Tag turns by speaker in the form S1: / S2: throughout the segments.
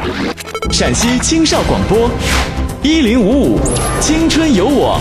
S1: 陕西青少广播1055青春有我。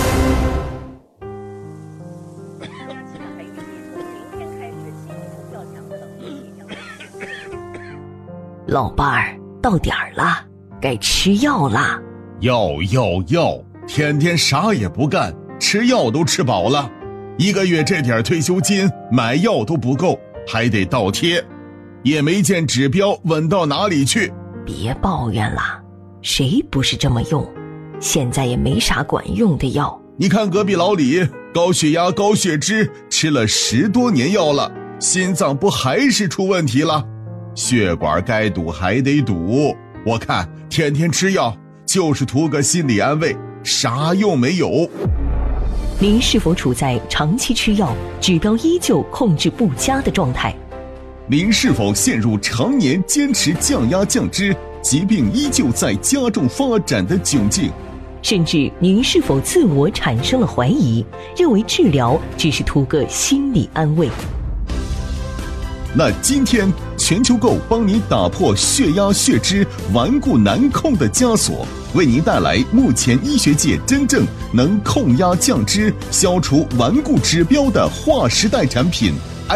S2: 老伴儿，到点儿了，该吃药了。
S3: 药，天天啥也不干，吃药都吃饱了，1个月这点退休金买药都不够，还得倒贴，也没见指标稳到哪里去。
S2: 别抱怨了，谁不是这么用？现在也没啥管用的药。
S3: 你看隔壁老李，高血压高血脂，吃了10多年药了，心脏不还是出问题了？血管该堵还得堵，我看天天吃药就是图个心理安慰，啥用没有。
S2: 您是否处在长期吃药，指标依旧控制不佳的状态？
S3: 您是否陷入常年坚持降压降脂，疾病依旧在加重发展的窘境？
S2: 甚至您是否自我产生了怀疑，认为治疗只是图个心理安慰？
S3: 那今天全球购帮你打破血压血脂顽固难控的枷锁，为您带来目前医学界真正能控压降脂、消除顽固指标的划时代产品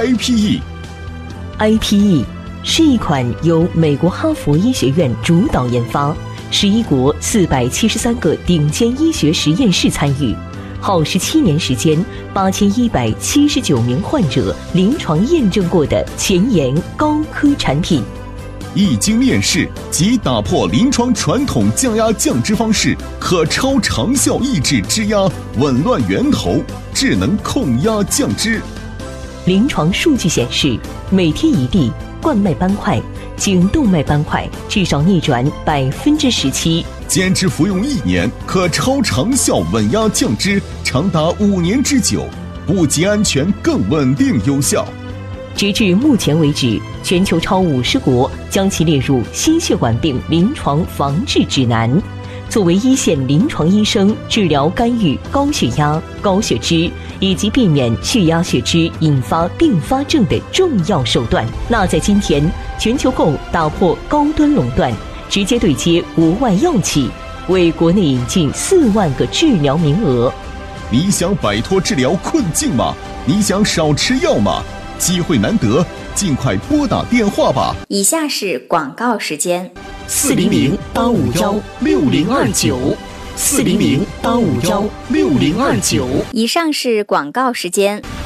S3: IPE。IPE
S2: 是一款由美国哈佛医学院主导研发，11国473个顶尖医学实验室参与，耗17年时间，8179名患者临床验证过的前沿高科产品。
S3: 一经面世即打破临床传统降压降脂方式，可超长效抑制脂压，紊乱源头，智能控压降脂。
S2: 临床数据显示，每天1粒冠脉斑块、颈动脉斑块至少逆转17%，
S3: 坚持服用1年，可超长效稳压降脂，长达5年之久，不仅安全，更稳定有效。
S2: 截至目前为止，全球超50国将其列入心血管病临床防治指南，作为一线临床医生治疗干预高血压、高血脂以及避免血压血脂引发并发症的重要手段。那在今天，全球购打破高端垄断，直接对接国外药企，为国内引进4万个治疗名额。
S3: 你想摆脱治疗困境吗？你想少吃药吗？机会难得，尽快拨打电话吧。
S4: 以下是广告时间
S2: ：400-851-6029，400-851-6029。
S4: 以上是广告时间。